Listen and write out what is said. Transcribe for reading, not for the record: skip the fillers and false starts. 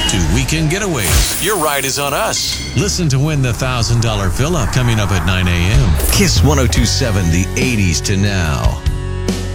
to weekend getaways. Your ride is on us. Listen to win the $1,000 villa coming up at 9 a.m. Kiss 102.7, the 80s to now.